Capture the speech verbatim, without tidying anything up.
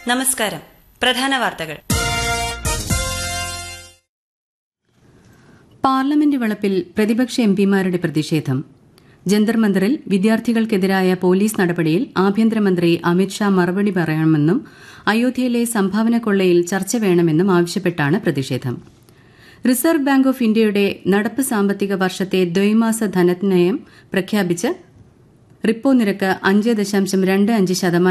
നമസ്കാരം. പ്രധാന വാർത്തകൾ. പാർലമെന്റ് വളപ്പിൽ പ്രതിപക്ഷ എംപിമാരുടെ പ്രതിഷേധം. ജന്തർ മന്ദറിൽ വിദ്യാർത്ഥികൾക്കെതിരായ പോലീസ് നടപടിയിൽ ആഭ്യന്തരമന്ത്രി അമിത്ഷാ മറുപടി പറയണമെന്നും അയോധ്യയിലെ സംഭാവന കൊള്ളയിൽ ചർച്ച വേണമെന്നും ആവശ്യപ്പെട്ടാണ് പ്രതിഷേധം. റിസർവ് ബാങ്ക് ഓഫ് ഇന്ത്യയുടെ നടപ്പ് സാമ്പത്തിക വർഷത്തെ ദ്വൈമാസ ധനനയം പ്രഖ്യാപിച്ച് റിപ്പോ നിരക്ക് അഞ്ച് ദശാംശം രണ്ട് അഞ്ച് ശതമാനം